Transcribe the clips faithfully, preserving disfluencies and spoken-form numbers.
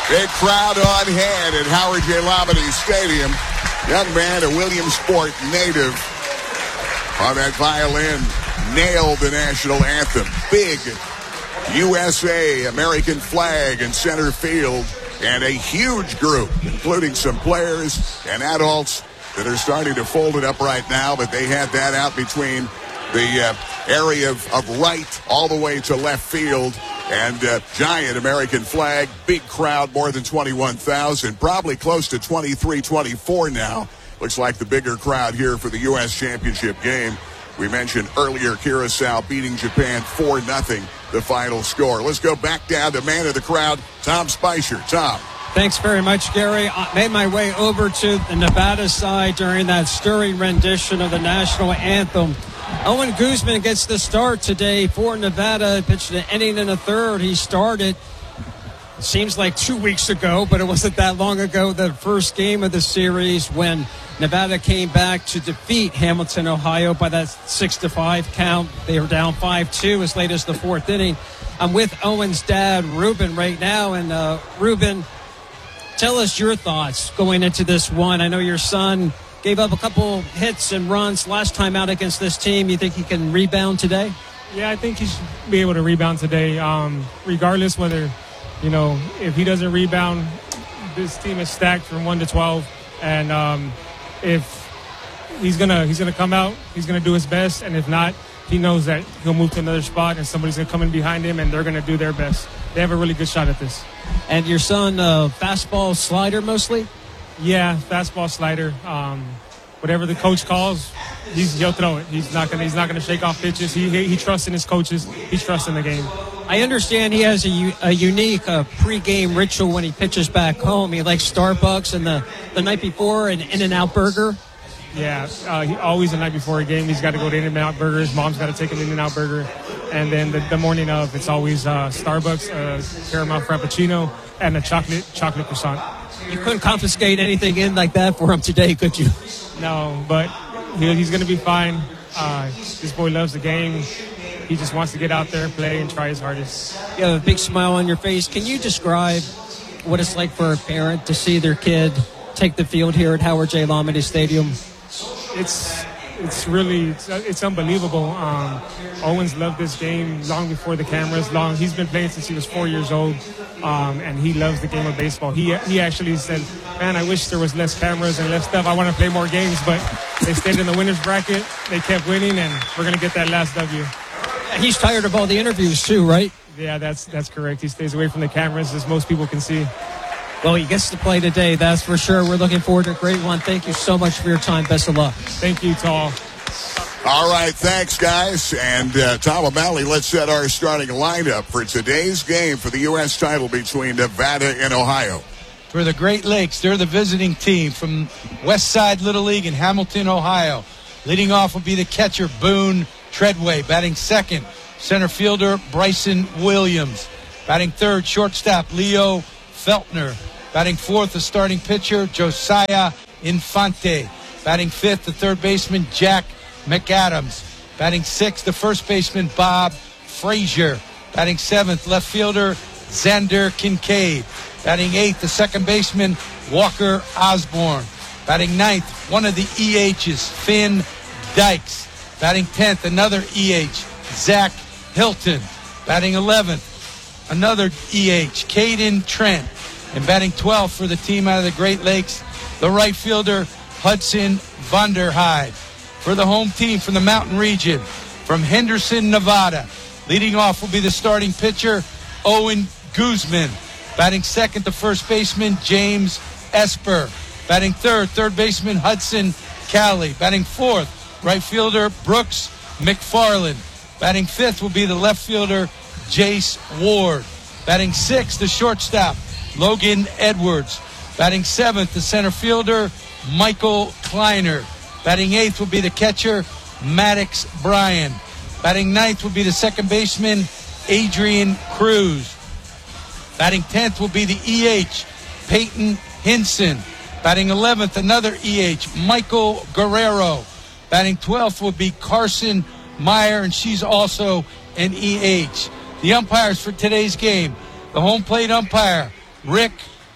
Big crowd on hand at Howard J. Labadie Stadium. Young man, a Williamsport native, on that violin, nailed the national anthem. Big U S A American flag in center field, and a huge group, including some players and adults that are starting to fold it up right now, but they had that out between the uh, area of, of right all the way to left field. And uh, giant American flag, big crowd, more than twenty-one thousand, probably close to twenty-three, twenty-four now. Looks like the bigger crowd here for the U S championship game. We mentioned earlier Curacao beating Japan four nothing, the final score. Let's go back down to man of the crowd, Tom Spicer. Tom. Thanks very much, Gary. I made my way over to the Nevada side during that stirring rendition of the national anthem. Owen Guzman gets the start today for Nevada. Pitched an inning in the third. He started, it seems like two weeks ago, but it wasn't that long ago, the first game of the series when Nevada came back to defeat Hamilton, Ohio by that six to five count. They were down five two as late as the fourth inning. I'm with Owen's dad, Ruben, right now. And uh, Ruben, tell us your thoughts going into this one. I know your son gave up a couple hits and runs last time out against this team. You think he can rebound today? Yeah, I think he should be able to rebound today, um, regardless whether, you know, if he doesn't rebound, this team is stacked from one to twelve. And um, if he's gonna he's gonna come out, he's gonna do his best. And if not, he knows that he'll move to another spot and somebody's gonna come in behind him and they're gonna do their best. They have a really good shot at this. And your son, uh, fastball, slider mostly? Yeah, fastball, slider. Um, whatever the coach calls, he's, he'll throw it. He's not gonna he's not gonna shake off pitches. He he, he trusts in his coaches. He trusts in the game. I understand he has a, a unique uh, pregame ritual when he pitches back home. He likes Starbucks, and the, the night before an In-N-Out burger. Yeah, uh, he, always the night before a game, he's got to go to In-N-Out Burger. His mom's got to take an In-N-Out Burger. And then the, the morning of, it's always uh, Starbucks, uh, caramel frappuccino, and a chocolate chocolate croissant. You couldn't confiscate anything in like that for him today, could you? No, but he, he's going to be fine. Uh, this boy loves the game. He just wants to get out there, play, and try his hardest. You have a big smile on your face. Can you describe what it's like for a parent to see their kid take the field here at Howard J. Labadie Stadium? It's it's really it's, it's unbelievable. Um, Owens loved this game long before the cameras. Long he's been playing since he was four years old, um, and he loves the game of baseball. He he actually said, "Man, I wish there was less cameras and less stuff. I want to play more games." But they stayed in the winners bracket. They kept winning, and we're gonna get that last W. He's tired of all the interviews too, right? Yeah, that's that's correct. He stays away from the cameras, as most people can see. Well, he gets to play today, that's for sure. We're looking forward to a great one. Thank you so much for your time. Best of luck. Thank you, Tall. All right, thanks, guys. And uh, Tom O'Malley, let's set our starting lineup for today's game for the U S title between Nevada and Ohio. For the Great Lakes, they're the visiting team from West Side Little League in Hamilton, Ohio. Leading off will be the catcher, Boone Treadway. Batting second, center fielder, Bryson Williams. Batting third, shortstop, Leo Feltner. Batting fourth, the starting pitcher, Josiah Infante. Batting fifth, the third baseman, Jack McAdams. Batting sixth, the first baseman, Bob Frazier. Batting seventh, left fielder, Xander Kincaid. Batting eighth, the second baseman, Walker Osborne. Batting ninth, one of the E H's, Finn Dykes. Batting tenth, another E H, Zach Hilton. Batting eleventh, another E H, Caden Trent. And batting twelfth for the team out of the Great Lakes, the right fielder, Hudson Vanderhyde. For the home team from the Mountain Region, from Henderson, Nevada, leading off will be the starting pitcher, Owen Guzman. Batting second, the first baseman, James Esper. Batting third, third baseman, Hudson Cali. Batting fourth, right fielder, Brooks McFarland. Batting fifth will be the left fielder, Jace Ward. Batting sixth, the shortstop, Logan Edwards. Batting seventh, the center fielder, Michael Kleiner. Batting eighth will be the catcher, Maddox Bryan. Batting ninth will be the second baseman, Adrian Cruz. Batting tenth will be the E H, Peyton Hinson. Batting eleventh, another E H, Michael Guerrero. Batting twelfth will be Carson Meyer, and she's also an E H. The umpires for today's game, the home plate umpire, Rick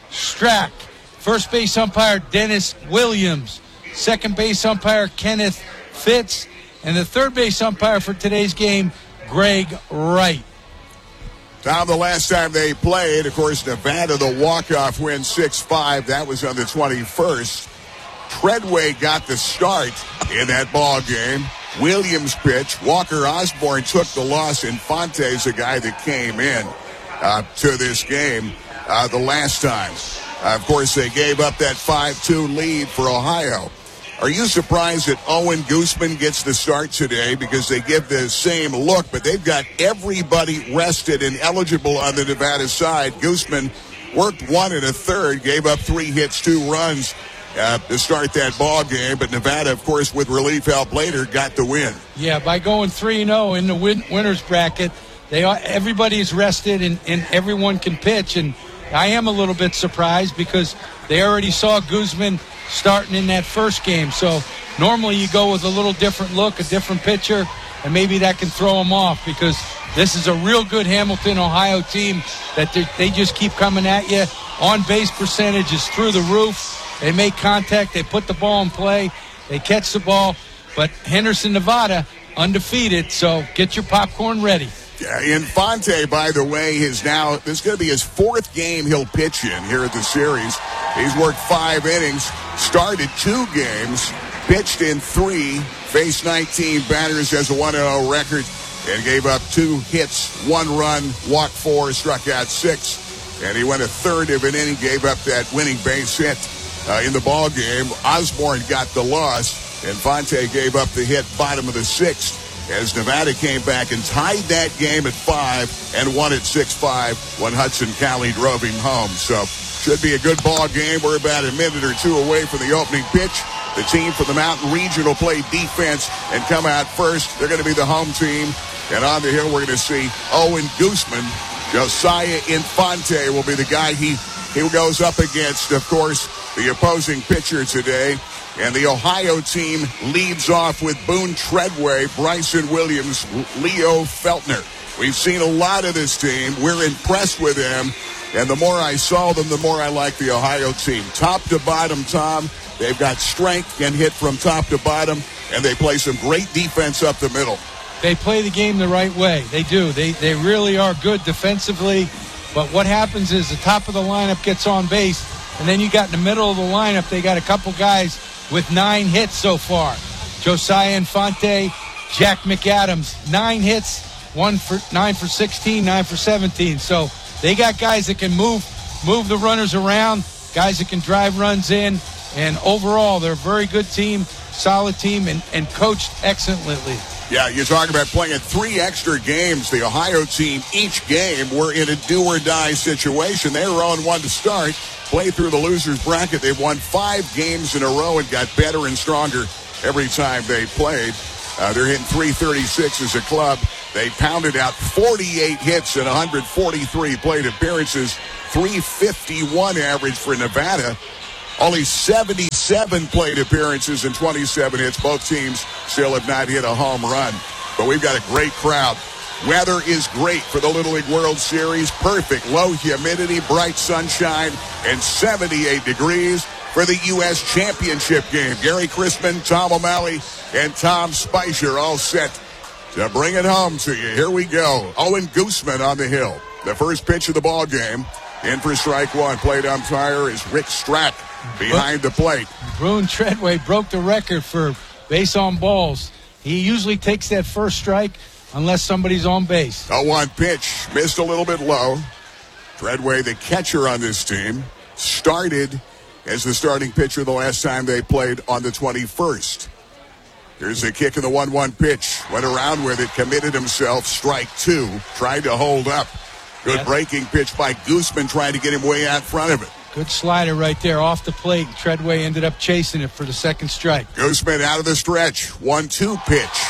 Strack. First base umpire, Dennis Williams. Second base umpire, Kenneth Fitz. And the third base umpire for today's game, Greg Wright. Tom, the last time they played, of course, Nevada, the walk-off win six five. That was on the twenty-first. Treadway got the start in that ball game. Williams pitched. Walker Osborne took the loss. Infante's a guy that came in uh, to this game uh, the last time. Uh, of course, they gave up that five two lead for Ohio. Are you surprised that Owen Guzman gets the start today because they give the same look, but they've got everybody rested and eligible on the Nevada side? Guzman worked one and a third, gave up three hits, two runs uh, to start that ball game, but Nevada, of course, with relief help later, got the win. Yeah, by going three and oh in the win- winners bracket, they are, everybody's rested and, and everyone can pitch, and I am a little bit surprised because they already saw Guzman starting in that first game. So normally you go with a little different look, a different pitcher, and maybe that can throw them off because this is a real good Hamilton, Ohio team that they just keep coming at you. On-base percentage is through the roof. They make contact. They put the ball in play. They catch the ball. But Henderson, Nevada, undefeated, so get your popcorn ready. Yeah, Infante, by the way, is now, this is going to be his fourth game he'll pitch in here at the series. He's worked five innings, started two games, pitched in three, faced nineteen batters, has a one and oh record, and gave up two hits, one run, walked four, struck out six, and he went a third of an inning, gave up that winning base hit uh, in the ball game. Osborne got the loss. Infante gave up the hit bottom of the sixth, as Nevada came back and tied that game at five and won it six five when Hudson Cali drove him home. So should be a good ball game. We're about a minute or two away from the opening pitch. The team from the Mountain Region will play defense and come out first. They're going to be the home team. And on the hill, we're going to see Owen Guzman. Josiah Infante will be the guy he, he goes up against, of course, the opposing pitcher today. And the Ohio team leads off with Boone Treadway, Bryson Williams, Leo Feltner. We've seen a lot of this team. We're impressed with them. And the more I saw them, the more I like the Ohio team. Top to bottom, Tom, they've got strength, can hit from top to bottom, and they play some great defense up the middle. They play the game the right way. They do. They, they really are good defensively. But what happens is the top of the lineup gets on base, and then you got in the middle of the lineup, they got a couple guys with nine hits so far. Josiah Infante, Jack McAdams, nine hits, one for nine for sixteen, nine for seventeen. So they got guys that can move move the runners around, guys that can drive runs in, and overall they're a very good team, solid team, and, and coached excellently. Yeah, you're talking about playing three extra games. The Ohio team, each game, were in a do-or-die situation. They were on one to start. Play through the loser's bracket. They've won five games in a row and got better and stronger every time they played. Uh, they're hitting three thirty-six as a club. They pounded out forty-eight hits and one hundred forty-three plate appearances, three fifty-one average for Nevada. Only seventy-seven plate appearances and twenty-seven hits. Both teams still have not hit a home run. But we've got a great crowd. Weather is great for the Little League World Series. Perfect. Low humidity, bright sunshine, and seventy-eight degrees for the U S Championship game. Gary Crispin, Tom O'Malley, and Tom Spicer all set to bring it home to you. Here we go. Owen Guzman on the hill. The first pitch of the ball game. In for strike one. Plate umpire is Rick Strack behind the plate. Boone Treadway broke the record for base on balls. He usually takes that first strike unless somebody's on base. oh one pitch. Missed a little bit low. Treadway, the catcher on this team, started as the starting pitcher the last time they played on the twenty-first. Here's a kick in the one one pitch. Went around with it, committed himself. Strike two. Tried to hold up. Good yeah. breaking pitch by Guzman, trying to get him way out front of it. Good slider right there off the plate. Treadway ended up chasing it for the second strike. Guzman out of the stretch. one two pitch.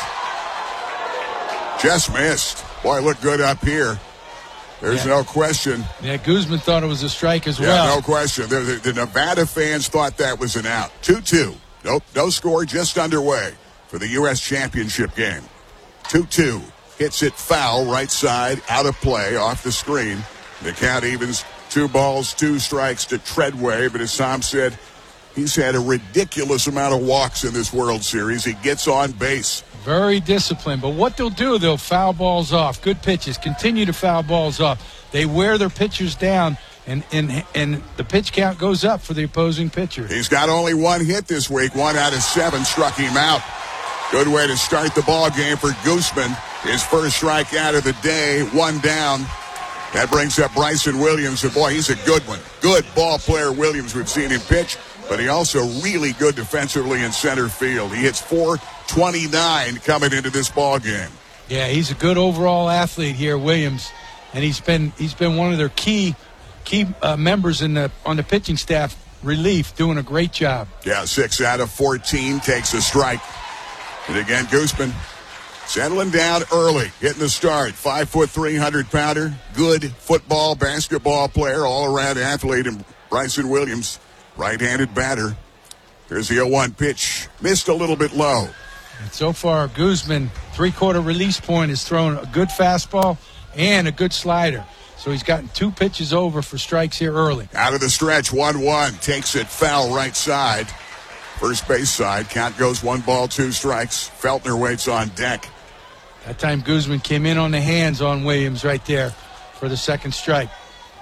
Just missed. Boy, looked good up here. There's yeah. no question. Yeah, Guzman thought it was a strike as yeah, well. Yeah, no question. The, the, the Nevada fans thought that was an out. two two. Nope, no score, just underway for the U S Championship game. two two. Hits it foul, right side, out of play, off the screen. The count evens Two balls, two strikes to Treadway, but as Tom said, he's had a ridiculous amount of walks in this World Series. He gets on base. Very disciplined, but what they'll do, they'll foul balls off. Good pitches, continue to foul balls off. They wear their pitchers down, and, and, and the pitch count goes up for the opposing pitcher. He's got only one hit this week. One out of seven struck him out. Good way to start the ball game for Gooseman. His first strikeout of the day, one down. That brings up Bryson Williams, and boy, he's a good one. Good ball player, Williams. We've seen him pitch, but he also really good defensively in center field. He hits four twenty-nine coming into this ball game. Yeah, he's a good overall athlete here, Williams, and he's been he's been one of their key key uh, members in the on the pitching staff, relief, doing a great job. Yeah, six out of fourteen takes a strike. And again, Gooseman settling down early, getting the start. Five foot, three hundred pounder, good football, basketball player, all-around athlete, and Bryson Williams, right-handed batter. Here's the oh one pitch, missed a little bit low. And so far, Gooseman, three-quarter release point, has thrown a good fastball and a good slider. So he's gotten two pitches over for strikes here early. Out of the stretch, one one, takes it foul right side. First base side, count goes one ball, two strikes. Feltner waits on deck. That time Gooseman came in on the hands on Williams right there for the second strike.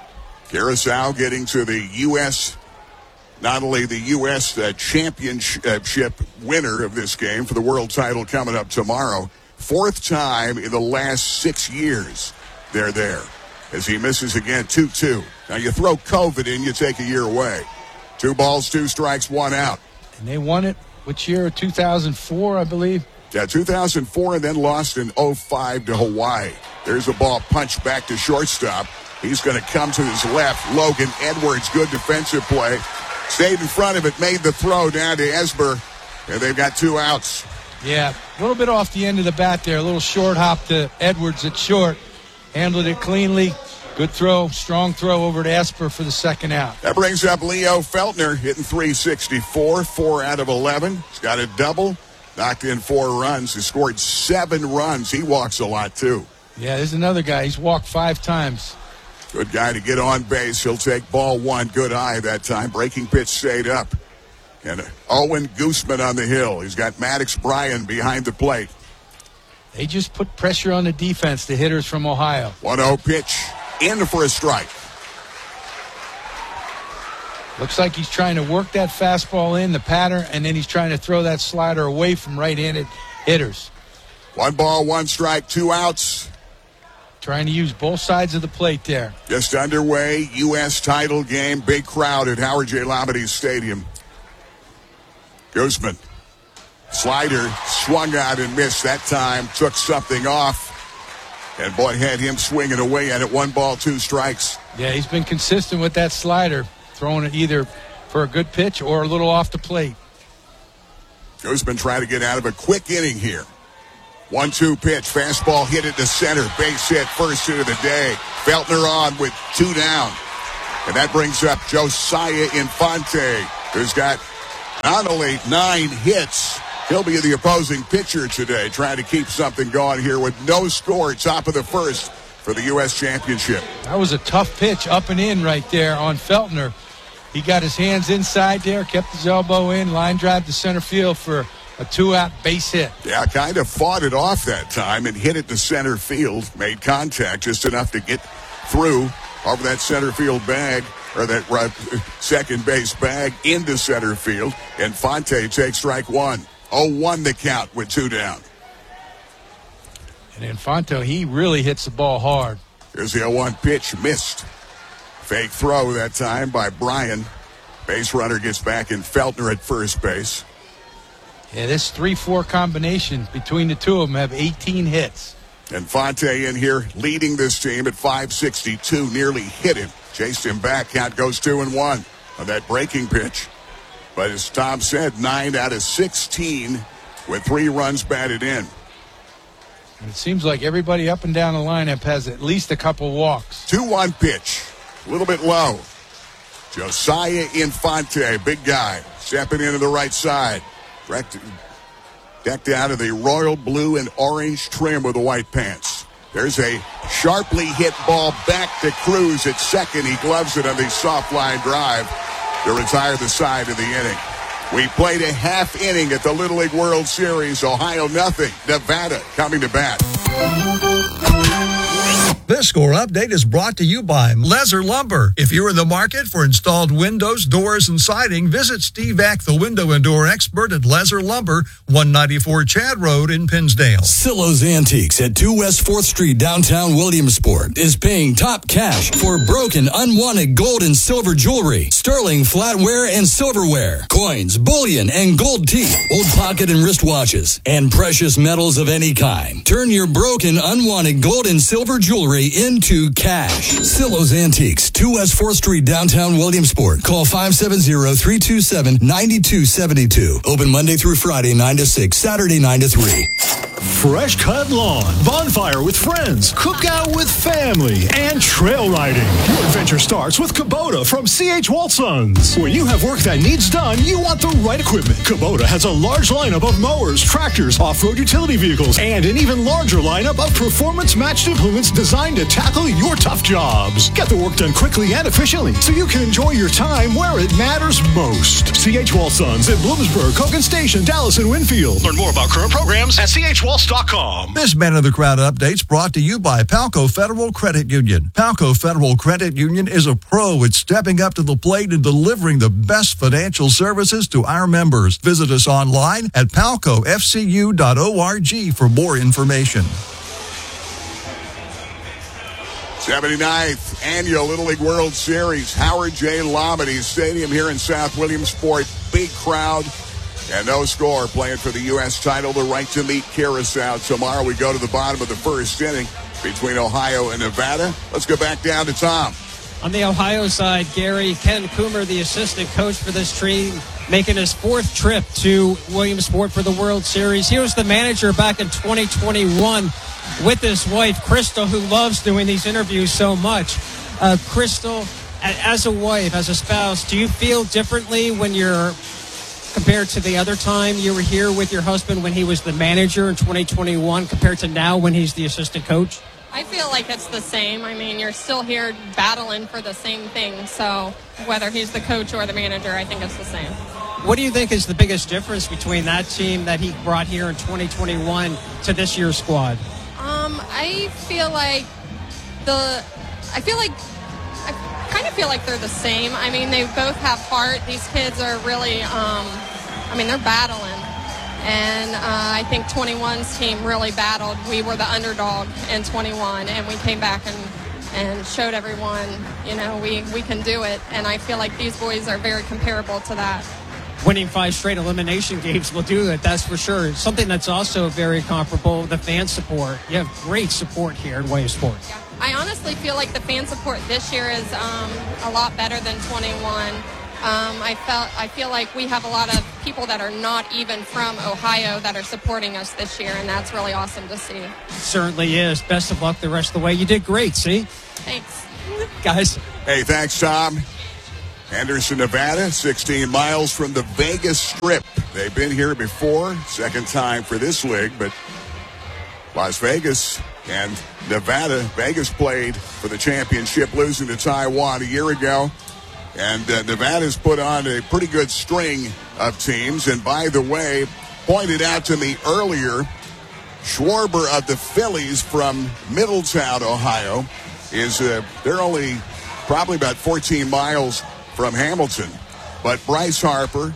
Curacao getting to the U S, not only the U S uh, championship winner of this game for the world title coming up tomorrow. Fourth time in the last six years they're there. As he misses again, two two. Now you throw COVID in, you take a year away. Two balls, two strikes, one out. And they won it, which year? two thousand four, I believe. Yeah, two thousand four, and then lost in oh five to Hawaii. There's a ball punched back to shortstop. He's going to come to his left. Logan Edwards, good defensive play. Stayed in front of it, made the throw down to Esber, and they've got two outs. Yeah, a little bit off the end of the bat there. A little short hop to Edwards at short. Handled it cleanly. Good throw, strong throw over to Esper for the second out. That brings up Leo Feltner, hitting three sixty-four, four out of eleven. He's got a double. Knocked in four runs. He scored seven runs. He walks a lot, too. Yeah, there's another guy. He's walked five times. Good guy to get on base. He'll take ball one. Good eye that time. Breaking pitch stayed up. And Owen Gooseman on the hill. He's got Maddox Bryan behind the plate. They just put pressure on the defense, the hitters from Ohio. one oh pitch. In for a strike. Looks like he's trying to work that fastball in, the pattern, and then he's trying to throw that slider away from right-handed hitters. One ball, one strike, two outs. Trying to use both sides of the plate there. Just underway, U S title game, big crowd at Howard J. Labadie Stadium. Gooseman, slider, swung out and missed that time, took something off. And boy, had him swinging away at it. One ball, two strikes. Yeah, he's been consistent with that slider, throwing it either for a good pitch or a little off the plate. Gooseman trying to get out of a quick inning here. one two pitch, fastball hit it to center. Base hit, first hit of the day. Feltner on with two down. And that brings up Josiah Infante, who's got not only nine hits, he'll be the opposing pitcher today, trying to keep something going here with no score, top of the first for the U S Championship. That was a tough pitch up and in right there on Feltner. He got his hands inside there, kept his elbow in, line drive to center field for a two-out base hit. Yeah, kind of fought it off that time and hit it to center field. Made contact just enough to get through over that center field bag, or that right, second base bag into center field. Infante takes strike one. oh one the count with two down. And Infante, he really hits the ball hard. Here's the oh one pitch, missed. Fake throw that time by Bryan. Base runner gets back in Feltner at first base. Yeah, this three four combination between the two of them have eighteen hits. Infante in here leading this team at five sixty-two, nearly hit him. Chased him back, count goes two and one on that breaking pitch. But as Tom said, nine out of sixteen with three runs batted in. And it seems like everybody up and down the lineup has at least a couple walks. two one pitch, a little bit low. Josiah Infante, big guy, stepping into the right side. Decked out of the royal blue and orange trim with the white pants. There's a sharply hit ball back to Cruz at second. He gloves it on the soft line drive to retire the side of the inning. We played a half inning at the Little League World Series. Ohio nothing. Nevada coming to bat. This score update is brought to you by Lezer Lumber. If you're in the market for installed windows, doors, and siding, visit Steve Ack, the window and door expert at Lezer Lumber, one ninety-four Chad Road in Pinsdale. Silo's Antiques at two West fourth Street, downtown Williamsport, is paying top cash for broken, unwanted gold and silver jewelry, sterling flatware and silverware, coins, bullion, and gold teeth, old pocket and wrist watches, and precious metals of any kind. Turn your broken, unwanted gold and silver jewelry into cash. Silo's Antiques, two West fourth Street, downtown Williamsport. Call five seven zero, three two seven, nine two seven two. Open Monday through Friday, nine to six, Saturday, nine to three. Fresh cut lawn, bonfire with friends, cookout with family, and trail riding. Your adventure starts with Kubota from C H Waltsons. When you have work that needs done, you want the right equipment. Kubota has a large lineup of mowers, tractors, off-road utility vehicles, and an even larger lineup of performance-matched implements designed to tackle your tough jobs. Get the work done quickly and efficiently so you can enjoy your time where it matters most. C H Waltsons in Bloomsburg, Hogan Station, Dallas, and Winfield. Learn more about current programs at C H Waltz dot com. This Man of the Crowd update's brought to you by Palco Federal Credit Union. Palco Federal Credit Union is a pro at stepping up to the plate and delivering the best financial services to our members. Visit us online at palco f c u dot org for more information. seventy-ninth Annual Little League World Series, Howard J. Labadie Stadium here in South Williamsport. Big crowd and no score, playing for the U S title, the right to meet Curacao. Tomorrow we go to the bottom of the first inning between Ohio and Nevada. Let's go back down to Tom. On the Ohio side, Gary, Ken Coomer, the assistant coach for this team, making his fourth trip to Williamsport for the World Series. He was the manager back in twenty twenty-one with his wife, Crystal, who loves doing these interviews so much. Uh, Crystal, as a wife, as a spouse, do you feel differently when you're compared to the other time you were here with your husband when he was the manager in twenty twenty-one compared to now when he's the assistant coach? I feel like it's the same. I mean, you're still here battling for the same thing. So whether he's the coach or the manager, I think it's the same. What do you think is the biggest difference between that team that he brought here in twenty twenty-one to this year's squad? Um, I feel like the, I feel like, I kind of feel like they're the same. I mean, they both have heart. These kids are really, um, I mean, they're battling. And uh, I think twenty-one's team really battled. We were the underdog in twenty-one, and we came back and, and showed everyone, you know, we, we can do it. And I feel like these boys are very comparable to that. Winning five straight elimination games will do it, that's for sure. Something that's also very comparable, the fan support. You have great support here in Williamsport. Yeah. I honestly feel like the fan support this year is um, a lot better than twenty-one. Um, I felt I feel like we have a lot of people that are not even from Ohio that are supporting us this year, and that's really awesome to see. It certainly is. Best of luck the rest of the way. You did great, see? Thanks. Guys. Hey, thanks, Tom. Anderson, Nevada, sixteen miles from the Vegas Strip. They've been here before, second time for this league, but Las Vegas and Nevada. Vegas played for the championship, losing to Taiwan a year ago. And uh, Nevada's put on a pretty good string of teams. And by the way, pointed out to me earlier, Schwarber of the Phillies from Middletown, Ohio, is uh, they're only probably about fourteen miles from Hamilton. But Bryce Harper,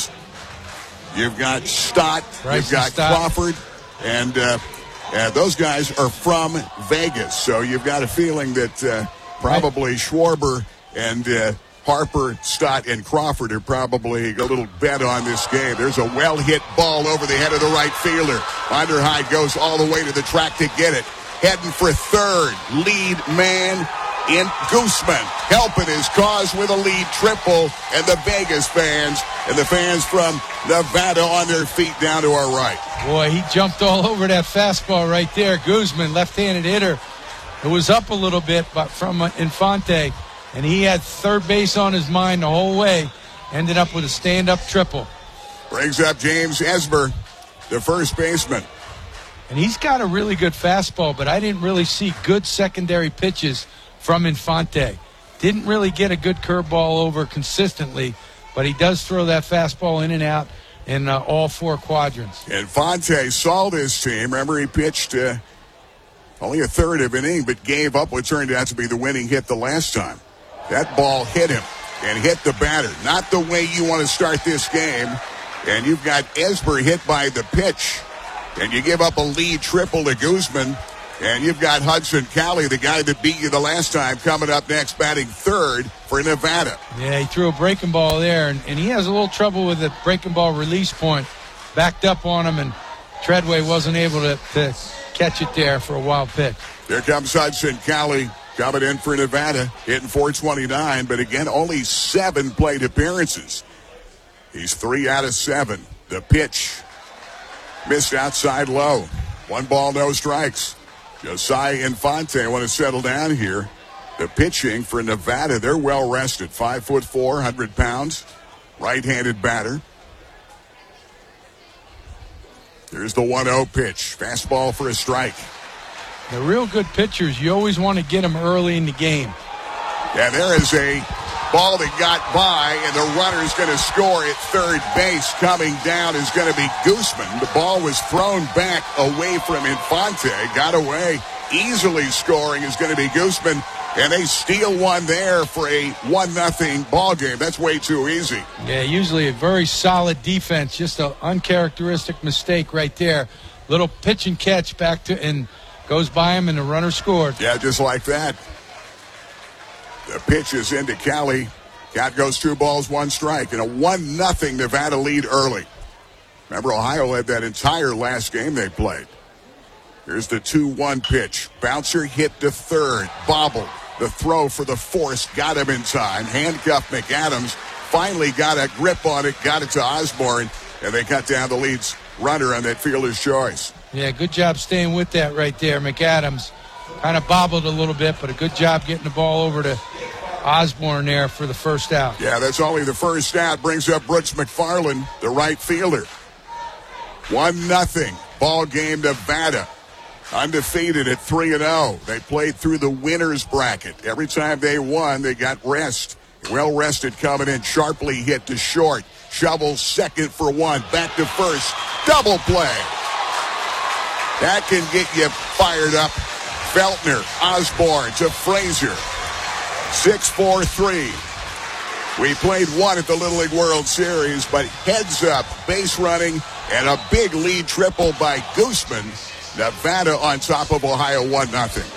you've got Stott, Bryce you've got Stott. Crawford, and uh, uh, those guys are from Vegas. So you've got a feeling that uh, probably Schwarber and uh, Harper, Stott, and Crawford are probably a little bet on this game. There's a well-hit ball over the head of the right fielder. Underhide goes all the way to the track to get it. Heading for third, lead man in Gooseman, helping his cause with a lead triple, and the Vegas fans and the fans from Nevada on their feet down to our right. Boy, he jumped all over that fastball right there. Guzman, left-handed hitter. It was up a little bit, but from Infante, and he had third base on his mind the whole way. Ended up with a stand-up triple. Brings up James Esber, the first baseman. And he's got a really good fastball, but I didn't really see good secondary pitches from Infante. Didn't really get a good curveball over consistently, but he does throw that fastball in and out in uh, all four quadrants. Infante saw this team. Remember, he pitched uh, only a third of an inning, but gave up what turned out to be the winning hit the last time. That ball hit him and hit the batter. Not the way you want to start this game. And you've got Esber hit by the pitch. And you give up a lead triple to Guzman. And you've got Hudson Cali, the guy that beat you the last time, coming up next, batting third for Nevada. Yeah, he threw a breaking ball there, and, and he has a little trouble with the breaking ball release point. Backed up on him, and Treadway wasn't able to, to catch it there for a wild pitch. There comes Hudson Cali coming in for Nevada, hitting four twenty-nine, but again, only seven plate appearances. He's three out of seven. The pitch missed outside low. One ball, no strikes. Josiah Infante want to settle down here. The pitching for Nevada, they're well rested. Five foot four, one hundred pounds. Right-handed batter. Here's the one oh pitch. Fastball for a strike. The real good pitchers, you always want to get them early in the game. Yeah, there is a ball that got by, and the runner's going to score at third base. Coming down is going to be Guzman. The ball was thrown back away from Infante. Got away. Easily scoring is going to be Guzman, and they steal one there for a one nothing ball game. That's way too easy. Yeah, usually a very solid defense. Just an uncharacteristic mistake right there. Little pitch and catch back to, and goes by him, and the runner scored. Yeah, just like that. The pitch is into Cali. Cat goes two balls, one strike, and a one nothing Nevada lead early. Remember, Ohio led that entire last game they played. Here's the two one pitch. Bouncer hit to third. Bobbled. The throw for the force got him in time. Handcuffed McAdams. Finally got a grip on it. Got it to Osborne. And they cut down the lead's runner on that fielder's choice. Yeah, good job staying with that right there. McAdams kind of bobbled a little bit, but a good job getting the ball over to Osborne there for the first out. Yeah, that's only the first out. Brings up Brooks McFarland, the right fielder. One nothing. Ball game, Nevada. Undefeated at three and oh. They played through the winner's bracket. Every time they won, they got rest. Well rested coming in. Sharply hit to short. Shovels second for one. Back to first. Double play. That can get you fired up. Feltner, Osborne to Frazier. six four three. We played one at the Little League World Series, but heads up, base running, and a big lead triple by Guzman. Nevada on top of Ohio one nothing.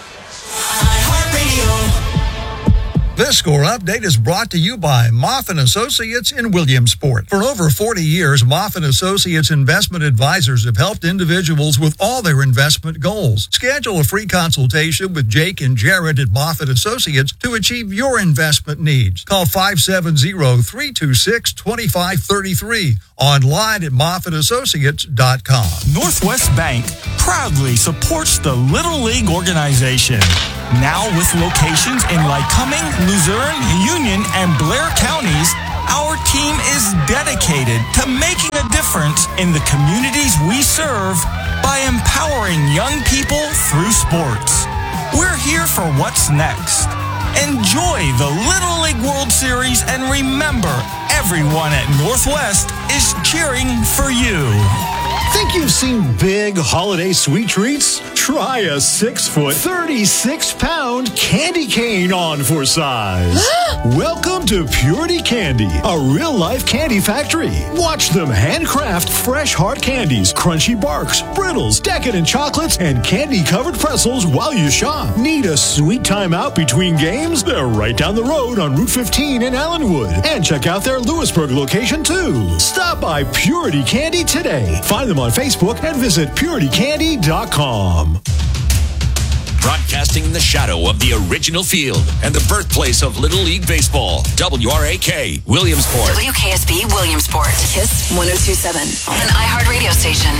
This score update is brought to you by Moff and Associates in Williamsport. For over forty years, Moff and Associates investment advisors have helped individuals with all their investment goals. Schedule a free consultation with Jake and Jared at Moff and Associates to achieve your investment needs. Call five seven zero, three two six, two five three three. Online at moff and associates dot com. Northwest Bank proudly supports the Little League organization. Now with locations in Lycoming, Luzerne, Union, and Blair counties, our team is dedicated to making a difference in the communities we serve by empowering young people through sports. We're here for what's next. Enjoy the Little League World Series, and remember, everyone at Northwest is cheering for you. Think you've seen big holiday sweet treats? Try a six-foot, thirty-six pound candy cane on for size. Welcome to Purity Candy, a real-life candy factory. Watch them handcraft fresh hard candies, crunchy barks, brittles, decadent chocolates, and candy-covered pretzels while you shop. Need a sweet time out between games? They're right down the road on Route fifteen in Allenwood. And check out their Lewisburg location, too. Stop by Purity Candy today. Find them on Facebook and visit purity candy dot com. Broadcasting in the shadow of the original field and the birthplace of Little League Baseball. W R A K, Williamsport. W K S B, Williamsport. Kiss one oh two point seven. An iHeart radio station.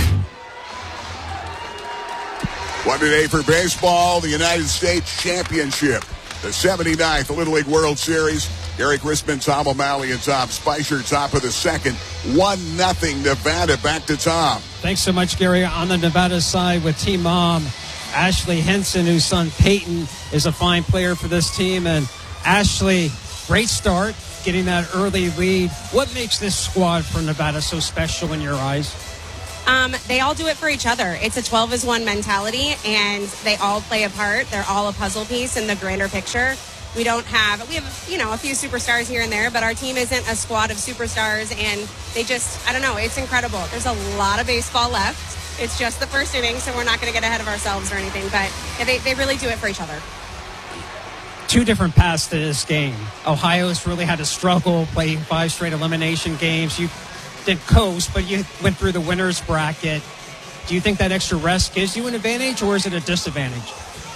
One today for baseball, the United States Championship. the seventy-ninth Little League World Series. Gary Chrisman, Tom O'Malley, and Tom Spicer, top of the second. one nothing Nevada. Back to Tom. Thanks so much, Gary. On the Nevada side with team mom, Ashley Henson, whose son Peyton is a fine player for this team. And Ashley, great start, getting that early lead. What makes this squad for Nevada so special in your eyes? Um, they all do it for each other. It's a twelve as one mentality, and they all play a part. They're all a puzzle piece in the grander picture. We don't have, we have, you know, a few superstars here and there, but our team isn't a squad of superstars, and they just, I don't know, it's incredible. There's a lot of baseball left. It's just the first inning, so we're not going to get ahead of ourselves or anything, but yeah, they, they really do it for each other. Two different paths to this game. Ohio's really had to struggle playing five straight elimination games. You did coast, but you went through the winner's bracket. Do you think that extra rest gives you an advantage, or is it a disadvantage?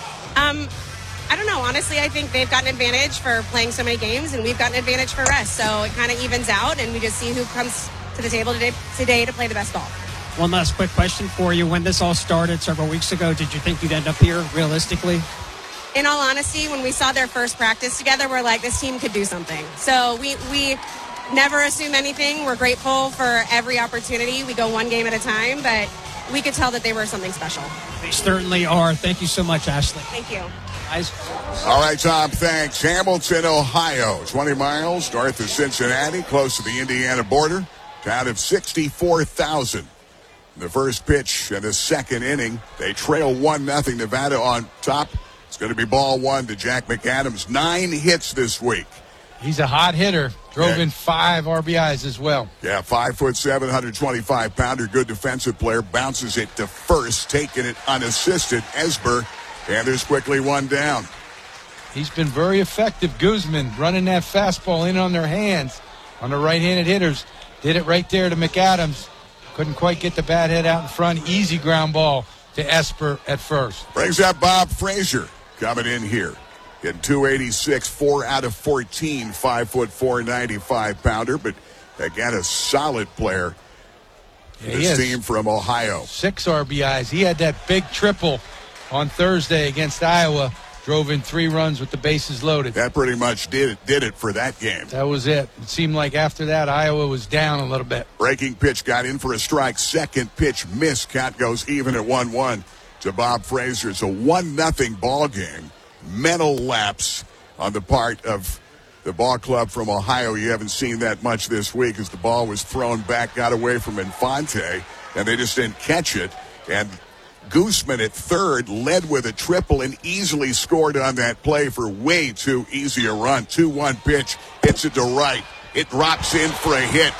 Um, I don't know. Honestly, I think they've got an advantage for playing so many games, and we've got an advantage for rest. So it kind of evens out, and we just see who comes to the table today, today to play the best ball. One last quick question for you. When this all started several weeks ago, did you think you'd end up here realistically? In all honesty, when we saw their first practice together, we're like, this team could do something. So we we never assume anything. We're grateful for every opportunity. We go one game at a time, but we could tell that they were something special. They certainly are. Thank you so much, Ashley. Thank you. Guys. All right, Tom, thanks. Hamilton, Ohio, twenty miles north of Cincinnati, close to the Indiana border. Town of sixty-four thousand. The first pitch in the second inning. They trail one nothing. Nevada on top. It's going to be ball one to Jack McAdams. Nine hits this week. He's a hot hitter. Drove yeah. in five R B Is as well. Yeah, five foot seven, one hundred twenty-five pounder, good defensive player. Bounces it to first, taking it unassisted. Esber, and there's quickly one down. He's been very effective. Guzman running that fastball in on their hands on the right-handed hitters. Did it right there to McAdams. Couldn't quite get the bat head out in front. Easy ground ball to Esper at first. Brings up Bob Frazier coming in here. Getting two eighty-six, four out of fourteen, five foot four, ninety-five pounder, but again, a solid player. Yeah, this team from Ohio. Six R B Is. He had that big triple on Thursday against Iowa. Drove in three runs with the bases loaded. That pretty much did it, did it for that game. That was it. It seemed like after that, Iowa was down a little bit. Breaking pitch got in for a strike. Second pitch missed. Count goes even at one one to Bob Frazier. It's a one nothing ball game. Mental lapse on the part of the ball club from Ohio. You haven't seen that much this week as the ball was thrown back, got away from Infante, and they just didn't catch it. And Guzman at third led with a triple and easily scored on that play for way too easy a run. two one pitch, hits it to right. It drops in for a hit.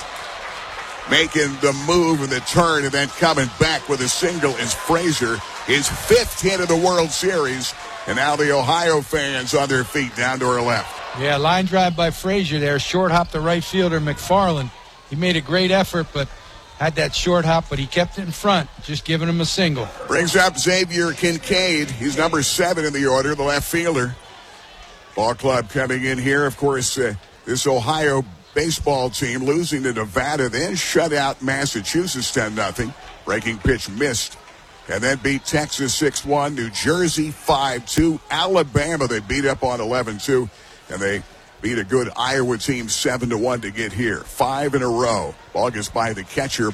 Making the move and the turn and then coming back with a single is Frazier. His fifth hit of the World Series. And now the Ohio fans on their feet down to our left. Yeah, line drive by Frazier there. Short hop the right fielder, McFarland. He made a great effort, but had that short hop, but he kept it in front, just giving him a single. Brings up Xavier Kincaid. He's number seven in the order, the left fielder. Ball club coming in here. Of course, uh, this Ohio baseball team losing to Nevada, then shut out Massachusetts ten nothing. Breaking pitch missed. And then beat Texas six one, New Jersey five two, Alabama they beat up on eleven two, and they beat a good Iowa team seven to one to get here. Five in a row. Ball gets by the catcher.